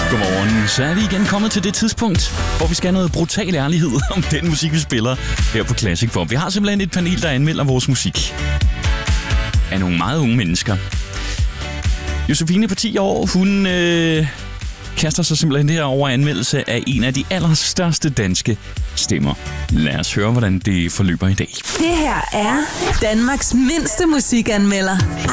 Godmorgen. Så er vi igen kommet til det tidspunkt, hvor vi skal have noget brutal ærlighed om den musik, vi spiller her på Classic Pop. Vi har simpelthen et panel, der anmelder vores musik af nogle meget unge mennesker. Josefine på 10 år, hun kaster sig simpelthen her over anmeldelse af en af de allerstørste danske stemmer. Lad os høre, hvordan det forløber i dag. Det her er Danmarks mindste musikanmelder,